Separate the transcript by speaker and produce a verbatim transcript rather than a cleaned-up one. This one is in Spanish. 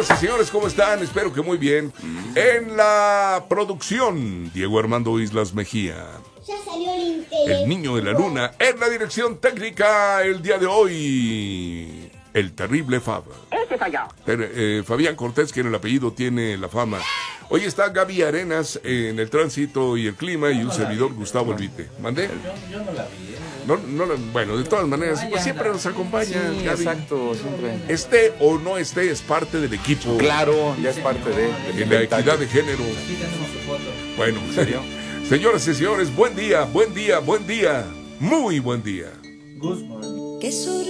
Speaker 1: Señoras y señores, ¿cómo están? Espero que muy bien. En la producción, Diego Armando Islas Mejía.
Speaker 2: Ya salió el intelecto.
Speaker 1: El niño de la luna. En la dirección técnica, el día de hoy, el terrible Fab.
Speaker 3: Ese soy yo.
Speaker 1: Pero, eh, Fabián Cortés, que en el apellido tiene la fama. Hoy está Gaby Arenas en el tránsito y el clima y un servidor, Gustavo Elvite. ¿Mandé?
Speaker 4: Yo, yo no la vi. ¿eh?
Speaker 1: No, no, bueno, de todas maneras, pues siempre nos acompaña.
Speaker 4: Sí,
Speaker 1: Gaby.
Speaker 4: exacto, siempre.
Speaker 1: Esté o no esté, es parte del equipo.
Speaker 4: Claro, ya es parte de.
Speaker 1: En la equidad de género.
Speaker 5: Aquí tenemos su foto.
Speaker 1: Bueno,
Speaker 4: ¿En serio?
Speaker 1: señoras y señores, buen día, buen día, buen día. Muy buen día.
Speaker 5: Good morning.
Speaker 2: Qué sorpresa.